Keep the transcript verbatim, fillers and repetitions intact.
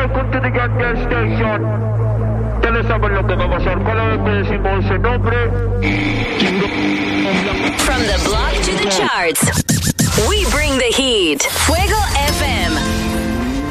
welcome to the gas station. Ustedes saben lo que va a pasar cada vez que decimos ese nombre. From the block to the charts, we bring the heat. Fuego F M.